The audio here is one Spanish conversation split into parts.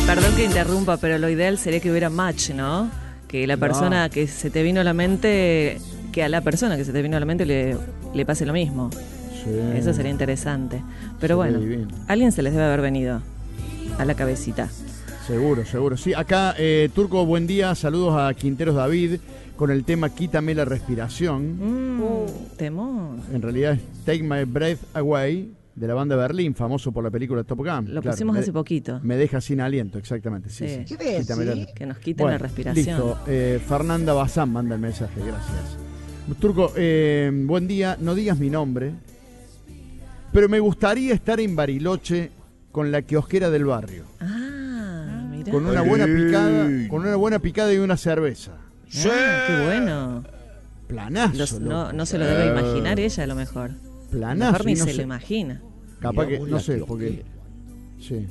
Perdón que interrumpa, pero lo ideal sería que hubiera match, ¿no? Que la persona que se te vino a la mente, que a la persona que se te vino a la mente le pase lo mismo. Sí. Eso sería interesante. Pero Sería bueno, divino. alguien se les debe haber venido a la cabecita. Seguro, seguro. Sí, acá, Turco, buen día. Saludos a Quinteros David con el tema Quítame la respiración. Temón. En realidad es Take My Breath Away, de la banda Berlín, famoso por la película Top Gun. Lo pusimos hace poquito. Me deja sin aliento, exactamente. Sí, Sí. sí. ¿Qué ves? Quítame ¿Sí? Que nos quiten Bueno, la respiración. Listo. Fernanda Bazán manda el mensaje, gracias. Turco, buen día. No digas mi nombre, pero me gustaría estar en Bariloche con la kiosquera del barrio. Mirá. Con una buena picada y una cerveza. Qué bueno. Planazo. No se lo debe imaginar ella, a lo mejor. Planazo. Mejor ni y no se sé, lo imagina. Capaz Mirá que, vos no la sé, kiosquera. porque... Sí.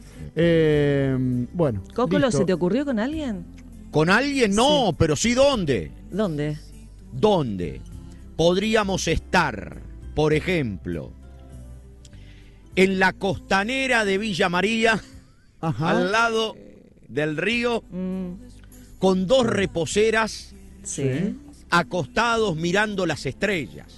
Bueno. Cócolo, listo. ¿se te ocurrió con alguien? ¿Con alguien? No, pero sí dónde. ¿Dónde? ¿Dónde? Podríamos estar, por ejemplo, en la costanera de Villa María, Ajá. al lado del río, con dos reposeras Sí. acostados mirando las estrellas.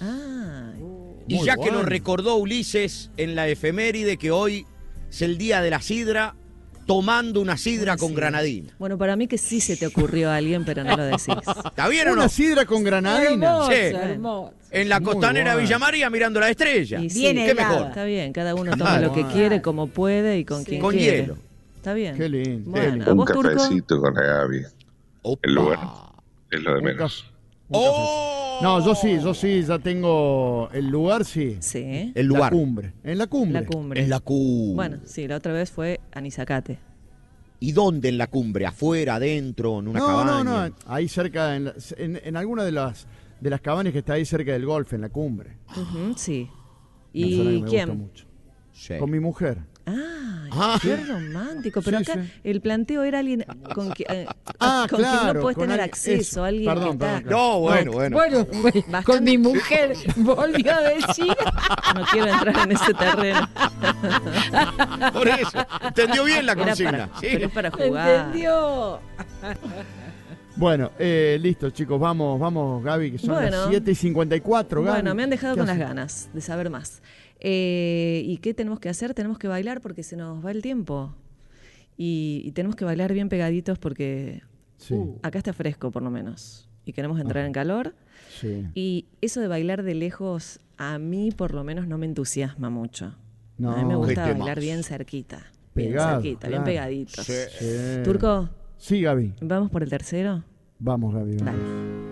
Y Muy ya que bueno. nos recordó Ulises en la efeméride que hoy es el día de la sidra, tomando una sidra con Sí. granadina. Bueno, para mí que sí se te ocurrió a alguien, pero no lo decís. ¿Está bien o Una no? sidra con granadina. Hermoso, Sí. hermoso. En la Muy costanera de bueno. Villa María mirando la estrella. Y sí, Bien ¿Qué helada. mejor? Está bien, cada uno toma lo que Bueno. quiere, como puede y con quien Con quiere. hielo. Está bien. Qué lindo. Bueno, ¿a Un vos, Turco? cafecito con la Gaby. Opa. El lugar es lo de Un menos. café. ¡Oh! No, yo sí, ya tengo el lugar, sí. Sí, El lugar. La cumbre. En la cumbre. la cumbre. En la cumbre. Bueno, sí, la otra vez fue Anizacate. ¿Y dónde en la cumbre? ¿Afuera, adentro, en una No, cabaña? no. Ahí cerca, en alguna de las cabañas que está ahí cerca del golf, en la cumbre. Sí. Una zona que ¿Y me gusta quién? mucho. Sí. Con mi mujer. Qué romántico. Pero Sí, acá sí. el planteo era alguien con, con quien claro, no puedes con tener alguien- acceso. eso. Alguien Perdón, que está... perdón. No, bueno. Bueno, Bastante. con mi mujer volvió a decir. No quiero entrar en ese terreno. Por eso. Entendió bien la Era consigna. para, Sí. pero es para jugar. ¿Entendió? Bueno, listo, chicos, vamos, Gaby, que son Bueno. las 7:54. Gaby. Bueno, me han dejado ¿Qué con las haces? ganas de saber más. ¿Y qué tenemos que hacer? Tenemos que bailar porque se nos va el tiempo. Y tenemos que bailar bien pegaditos porque Sí, acá está fresco, por lo menos. Y queremos entrar en calor. sí. Y eso de bailar de lejos, a mí por lo menos no me entusiasma mucho. No, a mí me gusta qué bailar temazo. bien cerquita. Bien Pegado, cerquita, bien claro. pegaditos. Sí. Sí. Turco, Sí, Gaby. ¿vamos por el tercero? Vamos, Gaby. Vamos. Dale.